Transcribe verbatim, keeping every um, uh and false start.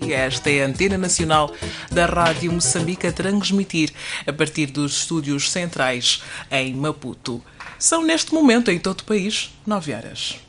Moçambique. Esta é a Antena Nacional da Rádio Moçambique a transmitir a partir dos estúdios centrais em Maputo. São neste momento em todo o país nove horas.